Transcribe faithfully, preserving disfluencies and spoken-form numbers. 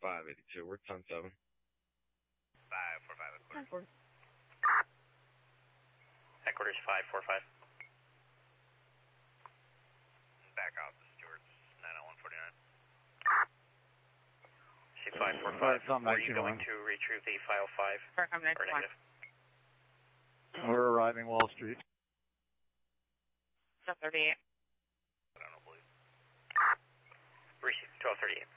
five eighty-two. We're ten seven. five four five. Headquarters. Headquarters five four five. Back off the Stewart's nine oh one forty-nine. C five four five. Are you going to retrieve the file five Or, I'm or negative? We're arriving Wall Street. twelve thirty-eight. I don't know, please. Receive twelve thirty-eight.